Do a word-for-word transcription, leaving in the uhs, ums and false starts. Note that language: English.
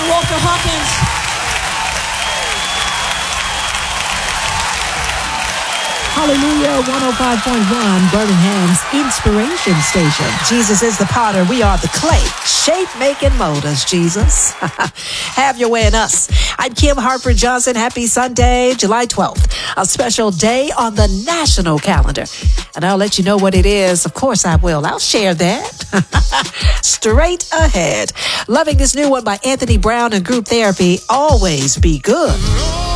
Walter Hawkins. Hallelujah, one oh five point one, Birmingham's inspiration station. Jesus is the potter. We are the clay. Shape, make, and mold us, Jesus. Have your way in us. I'm Kim Hartford Johnson. Happy Sunday, July twelfth. A special day on the national calendar. And I'll let you know what it is. Of course I will. I'll share that. Straight ahead. Loving this new one by Anthony Brown and Group Therapy. Always be good.